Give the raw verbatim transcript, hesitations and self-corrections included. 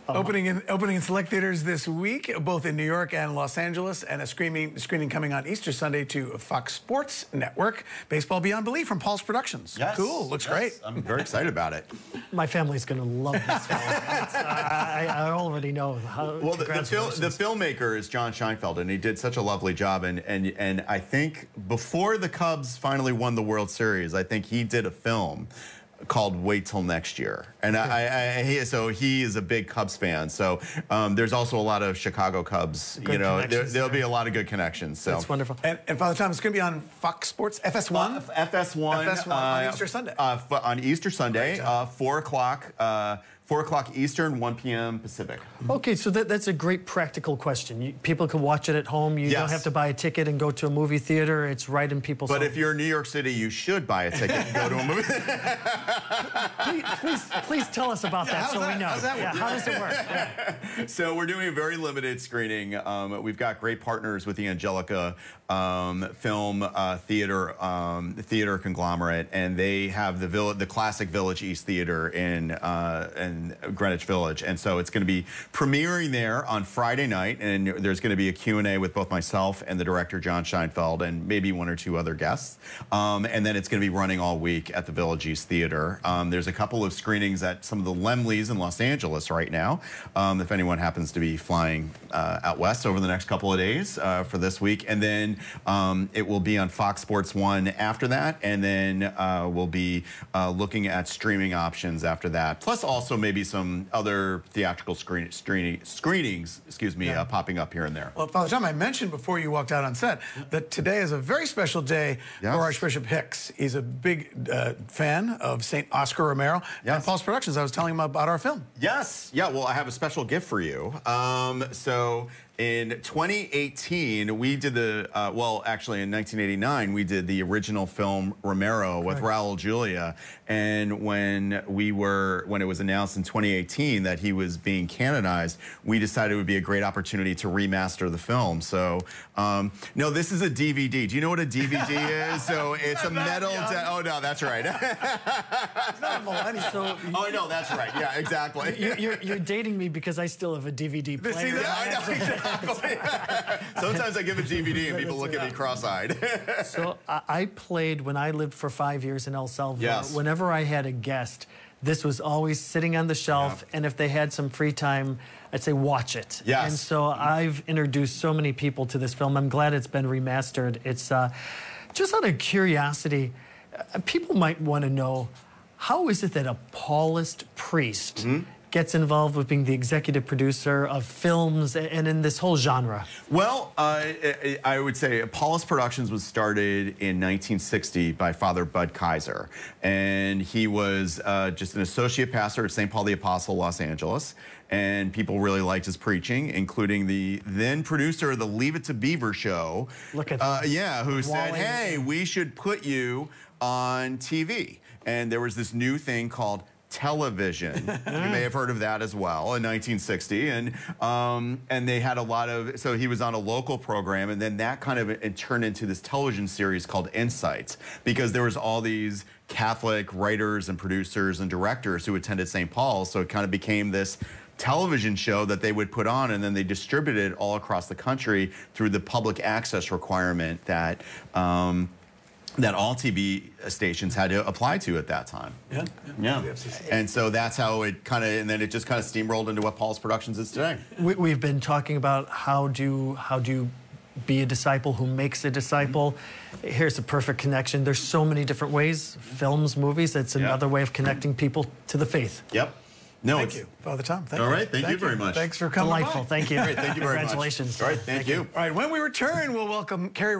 Opening in opening in select theaters this week, both in New York and Los Angeles, and a screening screening coming on Easter Sunday to Fox Sports Network. Baseball Beyond Belief from Paul's Productions. Yes, cool, looks yes, great. I'm very excited about it. My family's going to love this film. It's, uh, I, I already know how. Well, the, the, fil the filmmaker is John Scheinfeld, and he did such a lovely job. And and and I think before the Cubs finally won the World Series, I think he did a film called Wait Till Next Year. And I, I, I he, so he is a big Cubs fan. So um, there's also a lot of Chicago Cubs, good you know, there, there'll there. be a lot of good connections. So That's wonderful. And, and Father Tom, it's going to be on Fox Sports, F S one? Uh, F S one. F S one on uh, Easter Sunday. Uh, on Easter Sunday, Great. uh, four o'clock. Uh, four o'clock Eastern, one P M Pacific. Okay, so that, that's a great practical question. You, people can watch it at home. You Yes. don't have to buy a ticket and go to a movie theater. It's right in people's But home. if you're in New York City, you should buy a ticket and go to a movie. please, please, please tell us about Yeah, that how's so that- we know. how's that yeah, work? how does it work? Yeah. So we're doing a very limited screening. Um, we've got great partners with the Angelica um, Film uh, Theater um, theater conglomerate, and they have the vill the classic Village East Theater in uh, in Greenwich Village, and so it's going to be premiering there on Friday night, and there's going to be a Q and A with both myself and the director John Scheinfeld, and maybe one or two other guests, um, and then it's going to be running all week at the Village East Theater. Um, there's a couple of screenings at some of the Laemmles in Los Angeles right now. Um, if anyone happens to be flying uh, out west over the next couple of days uh, for this week, and then um, it will be on Fox Sports one after that, and then uh, we'll be uh, looking at streaming options after that, plus also maybe some other theatrical screen, screening, screenings, excuse me, Yeah. uh, popping up here and there. Well, Father Tom, I mentioned before you walked out on set that today is a very special day Yes. for Archbishop Hicks. He's a big uh, fan of Saint Oscar Romero and Yes. Paul's Productions. I was telling him about our film. Yes. Yeah, well, I have a special gift for you. Um, so in twenty eighteen, we did the, uh, well, actually in nineteen eighty-nine, we did the original film Romero with Raul Julia. And when we were, when it was announced in twenty eighteen that he was being canonized, we decided it would be a great opportunity to remaster the film. So, um, no, this is a D V D. Do you know what a D V D is? So it's a metal, oh no, that's right. Not a millennial. So Oh, no, that's right. Yeah, exactly. you're, you're, you're dating me because I still have a D V D player. See, that- Yeah, I know, exactly. Sometimes I give a D V D and people look at me cross-eyed. So I, I played when I lived for five years in El Salvador. Yes. Whenever I had a guest, this was always sitting on the shelf, Yeah. and if they had some free time, I'd say watch it. Yes. And so I've introduced so many people to this film. I'm glad it's been remastered. It's uh, just out of curiosity, uh, people might want to know, how is it that a Paulist priest Mm-hmm. gets involved with being the executive producer of films and in this whole genre? Well, uh, I I would say Paulus Productions was started in nineteen sixty by Father Bud Kaiser, and he was uh, just an associate pastor at Saint Paul the Apostle, Los Angeles, and people really liked his preaching, including the then producer of the Leave It to Beaver show. Look at uh, that. yeah, who said, Wally. "Hey, we should put you on T V," and there was this new thing called television. You may have heard of that as well in nineteen sixty, and um, and they had a lot of, so he was on a local program, and then that kind of it turned into this television series called Insights, because there was all these Catholic writers and producers and directors who attended Saint Paul's, so it kind of became this television show that they would put on, and then they distributed it all across the country through the public access requirement that um, that all T V stations had to apply to at that time. Yeah. Yeah. And so that's how it kind of, and then it just kind of steamrolled into what Paul's Productions is today. We, we've been talking about how do how do you be a disciple who makes a disciple. Here's a perfect connection. There's so many different ways, films, movies. It's Yeah. another way of connecting people to the faith. Yep. No, Thank it's, you, Father Tom. Thank All you. right, thank you very much. Thanks for coming Delightful. by. Thank you. Great, thank you very much. Congratulations. All right, thank you. All right, when we return, we'll welcome Carrie